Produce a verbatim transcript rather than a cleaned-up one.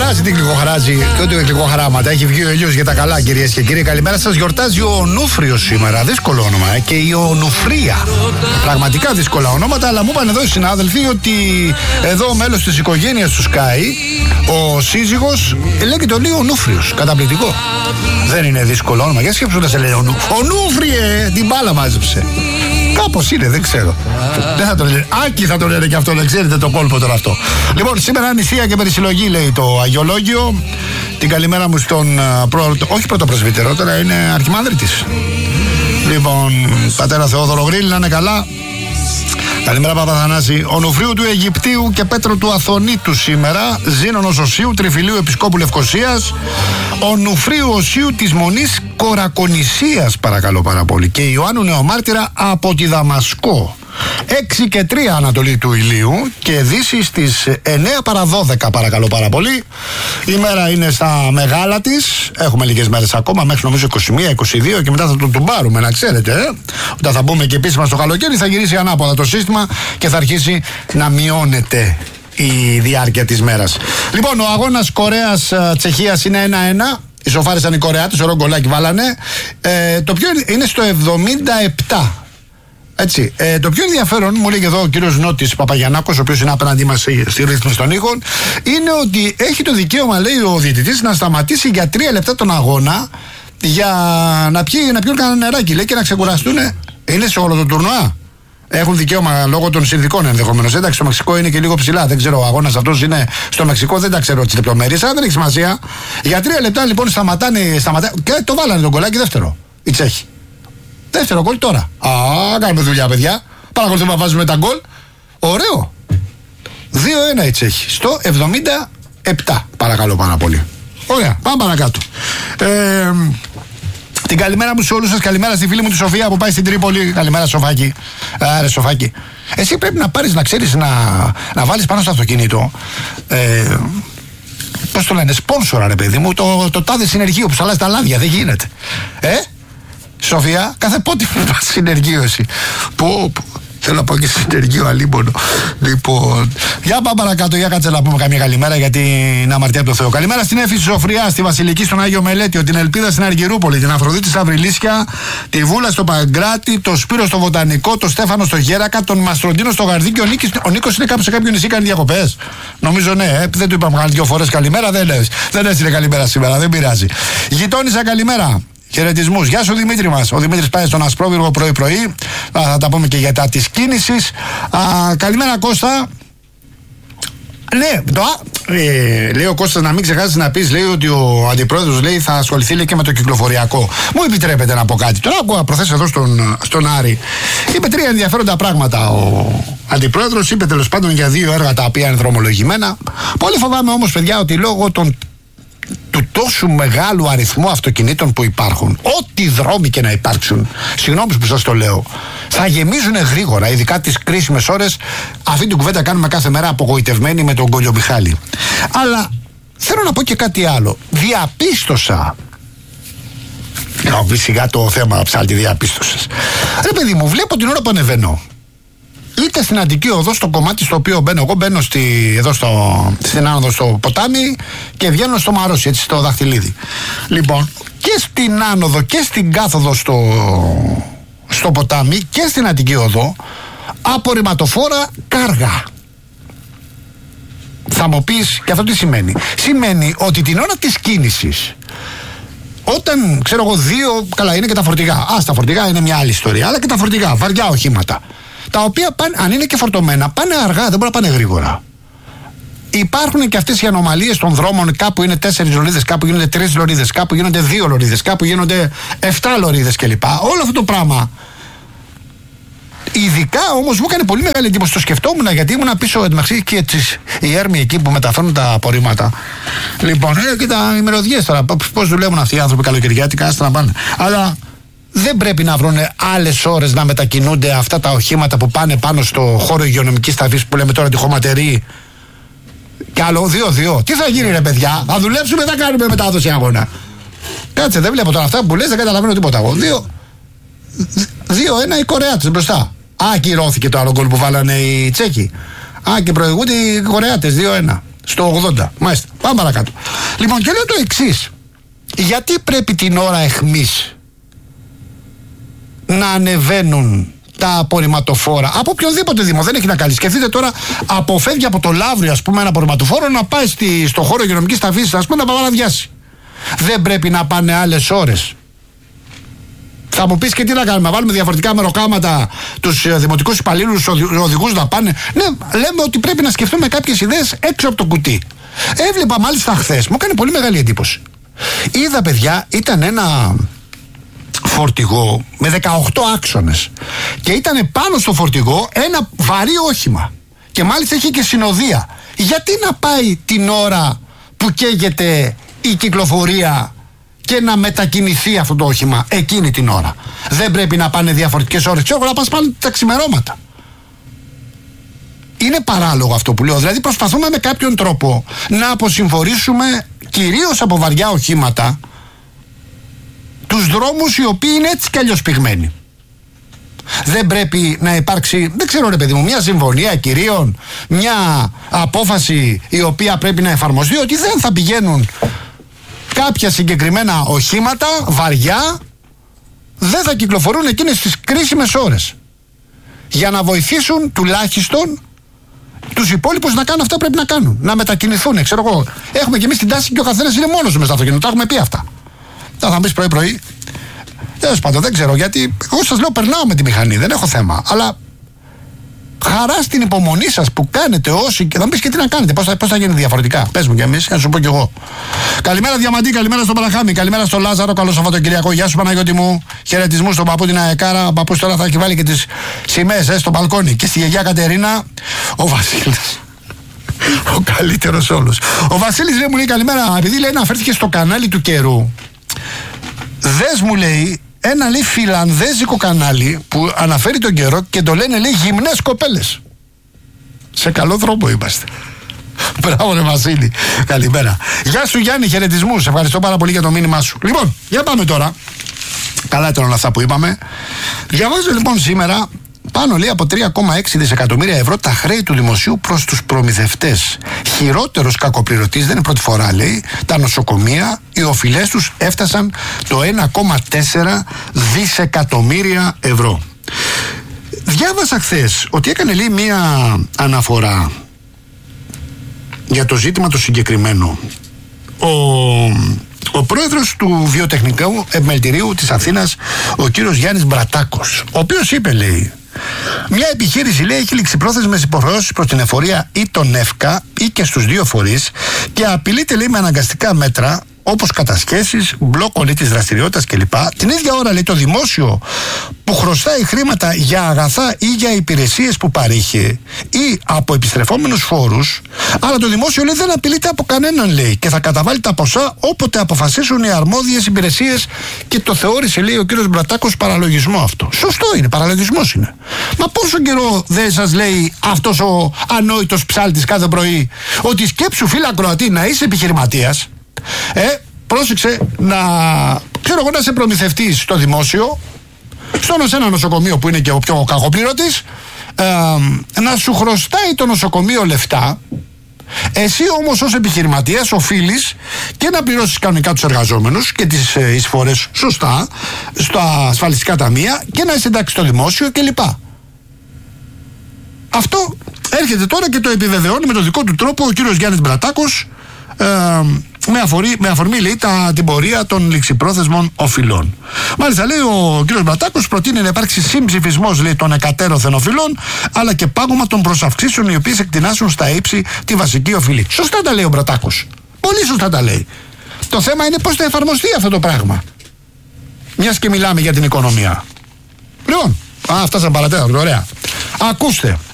γλυκοχαράζει, τι γλυκοχαράζει και ό,τι γλυκοχαράματα. Έχει βγει ο ήλιος για τα καλά, κυρίες και κύριοι. Καλημέρα σας. Γιορτάζει ο Ονούφριος σήμερα. Δύσκολο όνομα, ε, και η Ονουφρία. Πραγματικά δύσκολα ονόματα, αλλά μου είπαν εδώ οι συνάδελφοι ότι εδώ ο μέλος της οικογένειας του Sky, ο σύζυγος, λέγεται ο Ονούφριος. Καταπληκτικό. Δεν είναι δύσκολο όνομα. Για σκέψου να σε λέει Ονού. Ονούφριε, την μπάλα μάζεψε. Κάπως είναι, δεν ξέρω. Δεν θα το λένε. Άκη θα το λένε και αυτό, δεν ξέρετε το κόλπο τώρα αυτό. Λοιπόν, σήμερα νησία και περισυλλογή, λέει το Αγιολόγιο. Την καλημέρα μου στον προ... όχι πρωτοπρεσβύτερο, τώρα είναι αρχιμάνδριτης. Λοιπόν, πατέρα Θεόδωρο Γρήλ, να είναι καλά. Καλημέρα Παπαθανάση. Ονουφρίου του Αιγυπτίου και Πέτρο του Αθωνίτου σήμερα. Ζήνωνος Οσίου, Τριφυλίου Επισκόπου Λευκωσίας. Ονουφρίου Οσίου της Μονής Κορακονησίας, παρακαλώ πάρα πολύ. Και Ιωάννου Νεομάρτυρα από τη Δαμασκό. έξι και τρία Ανατολή του ηλίου και δύση στις εννέα παρά δώδεκα, παρακαλώ πάρα πολύ. Η μέρα είναι στα μεγάλα της. Έχουμε λίγες μέρες ακόμα, μέχρι νομίζω είκοσι μία είκοσι δύο, και μετά θα τον τουμπάρουμε, να ξέρετε. Ε? Όταν θα μπούμε και επίσημα στο καλοκαίρι θα γυρίσει ανάποδα το σύστημα και θα αρχίσει να μειώνεται η διάρκεια της μέρας. Λοιπόν, ο αγώνας Κορέας-Τσεχίας είναι ένα ένα. Ισοφάρισαν οι Κορεάτες, ωραίο γκολάκι βάλανε. Ε, το πιο είναι στο εβδομήντα επτά. Έτσι, ε, το πιο ενδιαφέρον, μου λέει εδώ ο κύριος Νότης Παπαγιαννάκος, ο οποίος είναι απέναντί μας στη ρύθμιση των ήχων, είναι ότι έχει το δικαίωμα, λέει ο διαιτητής, να σταματήσει για τρία λεπτά τον αγώνα για να, πιει, να πιούν κανένα νεράκι, λέει, και να ξεκουραστούν. Είναι σε όλο το τουρνουά. Έχουν δικαίωμα λόγω των συνδικών ενδεχομένως. Εντάξει, στο Μεξικό είναι και λίγο ψηλά. Δεν ξέρω, ο αγώνας αυτός είναι στο Μεξικό, δεν τα ξέρω τις λεπτομέρειες, αλλά δεν έχει σημασία. Για τρία λεπτά λοιπόν σταματάνε, σταματάνε και το βάλανε τον κολλάκι δεύτερο. Οι Τσέχοι. Δεύτερο γκολ τώρα. Α, κάνουμε δουλειά, παιδιά. Παρακολουθούμε να βάζουμε τα γκολ. Ωραίο. δύο ένα οι Τσέχοι. Στο εβδομήντα επτά. Παρακαλώ πάρα πολύ. Ωραία, πάμε παρακάτω. Ε, την καλημέρα μου σε όλους σας. Καλημέρα στη φίλη μου τη Σοφία που πάει στην Τρίπολη. Καλημέρα, Σοφάκη. Άρε, Σοφάκη. Εσύ πρέπει να πάρεις, να ξέρεις, να, να βάλεις πάνω στο αυτοκίνητο. Ε, Πώς το λένε, σπόνσορα, ρε παιδί μου, το, το τάδε συνεργείο που σου αλλάζει τα λάδια. Δεν γίνεται. Ε, Σοφία, κάθε πότε πας συνεργείο εσύ. Πω, πω. Θέλω να πω και συνεργείο αλίμονο. Λοιπόν, για πάμε παρακάτω, για κάτσε να πούμε καμία καλημέρα, γιατί είναι αμαρτία από το Θεό. Καλημέρα στην Έφη Σοφριά, στη Βασιλική, στον Άγιο Μελέτιο, την Ελπίδα στην Αργυρούπολη, την Αφροδίτη στα Βρυλίσια, τη Βούλα στο Παγκράτη, το Σπύρο στο Βοτανικό, το Στέφανο στο Γέρακα, τον Μαστροντίνο στο Γαρδί, και ο, Νίκης, ο Νίκος είναι κάπου σε κάποιο νησί, κάνει διακοπές. Νομίζω ναι, ε, δεν του είπαμε κάνει δύο φορές καλημέρα, δεν, δεν έστειλε καλημέρα σήμερα, δεν πειράζει. Γειτόνισσα, καλημέρα. Χαιρετισμούς. Γεια σου Δημήτρη μας. Ο Δημήτρης πάει στον Ασπρόβυργο πρωί-πρωί. Α, θα τα πούμε και για τα της κίνησης. Α, καλημέρα Κώστα. Ναι, το, ε, λέει ο Κώστας, να μην ξεχάσεις να πεις, λέει, ότι ο αντιπρόεδρος, λέει, θα ασχοληθεί, λέει, και με το κυκλοφοριακό. Μου επιτρέπετε να πω κάτι. Τώρα ακούω προθέσεις εδώ στον, στον Άρη. Είπε τρία ενδιαφέροντα πράγματα ο αντιπρόεδρος. Είπε τέλος πάντων για δύο έργα τα οποία είναι δρομολογημένα. Πολύ φοβάμαι όμως, παιδιά, ότι λόγω των του τόσου μεγάλου αριθμού αυτοκινήτων που υπάρχουν, ό,τι δρόμοι και να υπάρξουν, συγγνώμη που σας το λέω, θα γεμίζουν γρήγορα, ειδικά τις κρίσιμες ώρες. Αυτή την κουβέντα κάνουμε κάθε μέρα, απογοητευμένοι με τον Κολιομιχάλη. Αλλά θέλω να πω και κάτι άλλο. Διαπίστωσα, να πει σιγά το θέμα ψάλτη, διαπίστωσες. Ρε παιδί μου, βλέπω την ώρα που ανεβαίνω, είτε στην Αττική Οδό, στο κομμάτι στο οποίο μπαίνω εγώ, μπαίνω στη, εδώ στο, στην άνοδο στο ποτάμι και βγαίνω στο Μαρόσι, έτσι, στο Δαχτυλίδι. Λοιπόν, και στην άνοδο και στην κάθοδο στο, στο ποτάμι και στην Αττική Οδό, απορριμματοφόρα κάργα. Θα μου πεις, και αυτό τι σημαίνει? Σημαίνει ότι την ώρα της κίνησης, όταν, ξέρω εγώ, δύο, καλά, είναι και τα φορτηγά. Α, τα φορτηγά είναι μια άλλη ιστορία, αλλά και τα φορτηγά, βαριά οχήματα, τα οποία πάνε, αν είναι και φορτωμένα, πάνε αργά, δεν μπορούν να πάνε γρήγορα. Υπάρχουν και αυτές οι ανομαλίες των δρόμων, κάπου είναι τέσσερις λωρίδες, κάπου γίνονται τρεις λωρίδες, κάπου γίνονται δύο λωρίδες, κάπου γίνονται εφτά λωρίδες κλπ. Όλο αυτό το πράγμα. Ειδικά όμως μου έκανε πολύ μεγάλη εντύπωση, το σκεφτόμουν, γιατί ήμουν πίσω εντωμεταξύ και οι έρμοι εκεί που μεταφέρουν τα απορρίμματα. Λοιπόν, ε, και τα ημεροδιές τώρα, πώς δουλεύουν αυτοί οι άνθρωποι καλοκαιριάτικα, άστα να πάνε. Αλλά δεν πρέπει να βρουν άλλες ώρες να μετακινούνται αυτά τα οχήματα που πάνε πάνω στο χώρο υγειονομικής ταφής που λέμε τώρα, τη χωματερή. Κι άλλο δύο δύο. Τι θα γίνει, ρε παιδιά, θα δουλέψουμε, θα κάνουμε μετάδοση αγώνα? Κάτσε, δεν βλέπω τώρα αυτά που λες, δεν καταλαβαίνω τίποτα εγώ. δύο ένα οι Κορεάτες μπροστά. Α, ακυρώθηκε το άλλο γκολ που βάλανε οι Τσέχοι. Α, και προηγούνται οι Κορεάτες δύο ένα. Στο ογδόντα. Μάλιστα. Πάμε παρακάτω. Λοιπόν, και λέω το εξής. Γιατί πρέπει την ώρα αιχμής να ανεβαίνουν τα απορριμματοφόρα από οποιονδήποτε δήμο? Δεν έχει να κάνει. Σκεφτείτε τώρα, αποφεύγει από το Λαύριο, ας πούμε, ένα απορριμματοφόρο να πάει στη, στο χώρο υγειονομικής ταφής, ας πούμε, να παραδιάσει. Δεν πρέπει να πάνε άλλες ώρες? Θα μου πεις, και τι να κάνουμε, να βάλουμε διαφορετικά μεροκάματα τους ε, δημοτικούς υπαλλήλους, οδηγούς να πάνε? Ναι, λέμε ότι πρέπει να σκεφτούμε κάποιες ιδέες έξω από το κουτί. Έβλεπα μάλιστα χθες, μου έκανε πολύ μεγάλη εντύπωση. Είδα, παιδιά, ήταν ένα φορτηγό με δεκαοκτώ άξονες και ήταν πάνω στο φορτηγό ένα βαρύ όχημα και μάλιστα είχε και συνοδεία. Γιατί να πάει την ώρα που καίγεται η κυκλοφορία και να μετακινηθεί αυτό το όχημα εκείνη την ώρα? Δεν πρέπει να πάνε διαφορετικές ώρες? Ξέρω, να πας πάνε τα ξημερώματα. Είναι παράλογο αυτό που λέω. Δηλαδή προσπαθούμε με κάποιον τρόπο να αποσυμφορήσουμε κυρίως από βαριά οχήματα τους δρόμους οι οποίοι είναι έτσι κι αλλιώς πυγμένοι. Δεν πρέπει να υπάρξει, δεν ξέρω ρε παιδί μου, μια συμφωνία κυρίων, μια απόφαση η οποία πρέπει να εφαρμοστεί, ότι δεν θα πηγαίνουν κάποια συγκεκριμένα οχήματα βαριά, δεν θα κυκλοφορούν εκείνες τις κρίσιμες ώρες, για να βοηθήσουν τουλάχιστον τους υπόλοιπους να κάνουν αυτά που πρέπει να κάνουν, να μετακινηθούν. Ξέρω εγώ, έχουμε κι εμείς την τάση και ο καθένας είναι μόνος του μες στο αυτοκίνητο, τα έχουμε πει αυτά. Θα θα μπεις πρωί-πρωί. Τέλος πάντων, δεν ξέρω, γιατί εγώ σας λέω, περνάω με τη μηχανή, δεν έχω θέμα. Αλλά χαρά στην υπομονή σας που κάνετε όσοι. Και θα μου πεις, και τι να κάνετε, πώς θα, πώς θα γίνει διαφορετικά? Πες μου κι εμείς, να σου πω κι εγώ. Καλημέρα Διαμαντή, καλημέρα στον Παραχάμι, καλημέρα στον Λάζαρο, καλό Σαββατοκυριακό. Γεια σου Παναγιώτη μου, χαιρετισμούς στον παππού την Αεκάρα. Ο παππούς τώρα θα έχει βάλει και τις σημαίες ε, στο μπαλκόνι. Και στη γιαγιά Κατερίνα, ο Βασίλης. Ο καλύτερος όλος. Ο Βασίλης λέει, μου λέει καλημέρα, επειδή λέει αναφέρθηκε στο κανάλι του καιρού. Δες, μου λέει, ένα λέει φιλανδέζικο κανάλι που αναφέρει τον καιρό και το λένε, λέει, γυμνές κοπέλες. Σε καλό τρόπο είμαστε. Μπράβο ρε Βασίλη, καλημέρα. Γεια σου Γιάννη, χαιρετισμούς, ευχαριστώ πάρα πολύ για το μήνυμά σου. Λοιπόν, για πάμε τώρα. Καλά ήταν όλα αυτά που είπαμε. Διαβάζω λοιπόν σήμερα πάνω, λέει, από τρία κόμμα έξι δισεκατομμύρια ευρώ τα χρέη του δημοσίου προς τους προμηθευτές. Χειρότερος κακοπληρωτής, δεν είναι πρώτη φορά, λέει, τα νοσοκομεία, οι οφειλές τους έφτασαν το ένα κόμμα τέσσερα δισεκατομμύρια ευρώ. Διάβασα χθες ότι έκανε, λέει, μία αναφορά για το ζήτημα το συγκεκριμένο ο, ο πρόεδρος του Βιοτεχνικού Επιμελητηρίου της Αθήνας, ο κύριος Γιάννης Μπρατάκος, ο οποίος είπε, λέει, μια επιχείρηση, λέει, έχει ληξιπρόθεσμες υποχρεώσεις προς την εφορία ή τον ΕΦΚΑ ή και στους δύο φορείς και απειλείται, λέει, με αναγκαστικά μέτρα όπως κατασχέσεις, μπλοκ ολίτης δραστηριότητας κλπ. Την ίδια ώρα, λέει, το δημόσιο που χρωστάει χρήματα για αγαθά ή για υπηρεσίες που παρήχε ή από επιστρεφόμενους φόρους, αλλά το δημόσιο, λέει, δεν απειλείται από κανέναν, λέει, και θα καταβάλει τα ποσά όποτε αποφασίσουν οι αρμόδιες υπηρεσίες, και το θεώρησε, λέει, ο κύριος Μπρατάκος παραλογισμό αυτό. Σωστό είναι, παραλογισμός είναι. Μα πόσο καιρό δεν σας λέει αυτός ο ανόητος ψάλτης κάθε πρωί ότι σκέψου, φίλα ακροατή, να είσαι επιχειρηματίας, Ε, πρόσεξε να, ξέρω εγώ, να είσαι προμηθευτής στο δημόσιο, στον ένα νοσοκομείο που είναι και ο πιο κακοπλήρωτης, ε, να σου χρωστάει το νοσοκομείο λεφτά, εσύ όμως ως επιχειρηματίας οφείλεις και να πληρώσεις κανονικά τους εργαζόμενους και τις ε, εισφορές σωστά στα ασφαλιστικά ταμεία και να είσαι εντάξει στο δημόσιο κλπ. Αυτό έρχεται τώρα και το επιβεβαιώνει με τον δικό του τρόπο ο κύριος Γιάννης Μπρατάκος, ε, με, αφορή, με αφορμή, λέει, τα, την πορεία των ληξιπρόθεσμων οφειλών. Μάλιστα, λέει, ο κ. Μπρατάκος προτείνει να υπάρξει συμψηφισμός, λέει, των εκατέρωθεν οφειλών, αλλά και πάγωμα των προσαυξήσεων οι οποίες εκτινάσουν στα ύψη τη βασική οφειλή. Σωστά τα λέει ο Μπρατάκος. Πολύ σωστά τα λέει. Το θέμα είναι πώς θα εφαρμοστεί αυτό το πράγμα. Μιας και μιλάμε για την οικονομία. Λοιπόν, α, φτάσαμε παρατέταρτο, ωραία. Ακούστε.